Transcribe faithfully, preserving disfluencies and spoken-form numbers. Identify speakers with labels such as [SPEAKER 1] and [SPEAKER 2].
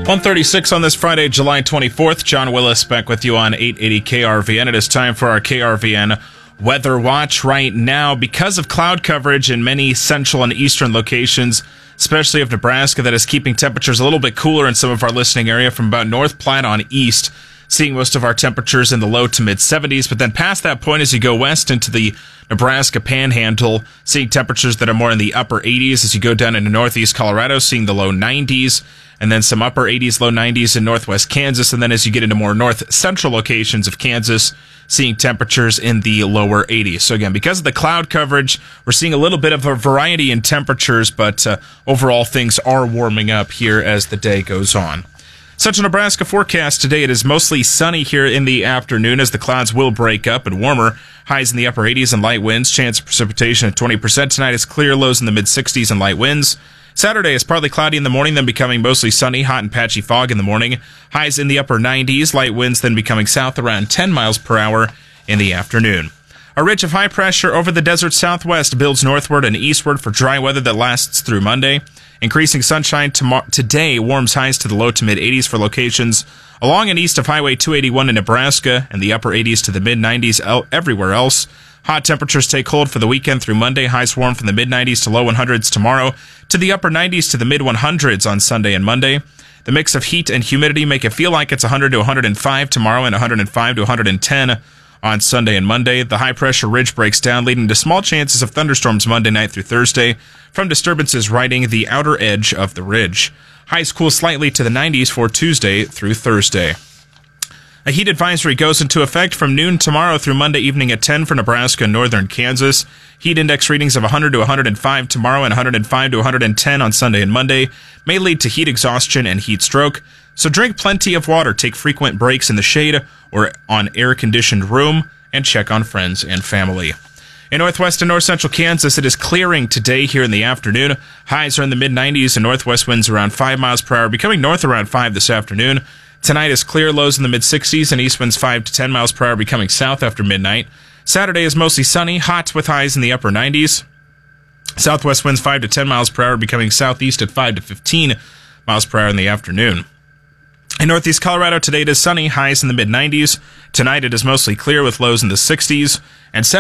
[SPEAKER 1] one thirty-six on this Friday, July twenty-fourth. John Willis back with you on eight eighty K R V N. It is time for our K R V N Weather Watch right now. Because of cloud coverage in many central and eastern locations, especially of Nebraska, that is keeping temperatures a little bit cooler in some of our listening area from about North Platte on east, seeing most of our temperatures in the low to mid seventies. But then past that point, as you go west into the Nebraska Panhandle, seeing temperatures that are more in the upper eighties. As you go down into northeast Colorado, seeing the low nineties, and then some upper eighties, low nineties in northwest Kansas. And then as you get into more north central locations of Kansas, seeing temperatures in the lower eighties. So again, because of the cloud coverage, we're seeing a little bit of a variety in temperatures, but uh, overall things are warming up here as the day goes on. Central Nebraska forecast today. It is mostly sunny here in the afternoon as the clouds will break up and warmer. Highs in the upper eighties and light winds. Chance of precipitation at twenty percent. Tonight is clear. Lows in the mid sixties and light winds. Saturday is partly cloudy in the morning, then becoming mostly sunny. Hot and patchy fog in the morning. Highs in the upper nineties. Light winds then becoming south around ten miles per hour in the afternoon. A ridge of high pressure over the desert southwest builds northward and eastward for dry weather that lasts through Monday. Increasing sunshine tomorrow, today warms highs to the low to mid eighties for locations along and east of Highway two eighty-one in Nebraska, and the upper eighties to the mid nineties everywhere else. Hot temperatures take hold for the weekend through Monday. Highs warm from the mid nineties to low hundreds tomorrow, to the upper nineties to the mid hundreds on Sunday and Monday. The mix of heat and humidity make it feel like it's one hundred to one hundred five tomorrow and one hundred five to one hundred ten on Sunday and Monday. The high-pressure ridge breaks down, leading to small chances of thunderstorms Monday night through Thursday from disturbances riding the outer edge of the ridge. Highs cool slightly to the nineties for Tuesday through Thursday. A heat advisory goes into effect from noon tomorrow through Monday evening at ten for Nebraska and northern Kansas. Heat index readings of one hundred to one hundred five tomorrow and one hundred five to one hundred ten on Sunday and Monday may lead to heat exhaustion and heat stroke. So drink plenty of water, take frequent breaks in the shade or on air-conditioned room, and check on friends and family. In northwest and north central Kansas, it is clearing today here in the afternoon. Highs are in the mid nineties and northwest winds around five miles per hour, becoming north around five this afternoon. Tonight is clear, lows in the mid sixties and east winds five to ten miles per hour, becoming south after midnight. Saturday is mostly sunny, hot with highs in the upper nineties. Southwest winds five to ten miles per hour, becoming southeast at five to fifteen miles per hour in the afternoon. In northeast Colorado, today it is sunny, highs in the mid nineties. Tonight it is mostly clear with lows in the sixties. And Saturday